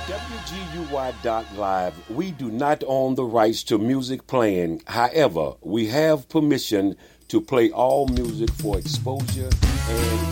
WGUY.live, we do not own the rights to music playing. However, we have permission to play all music for exposure and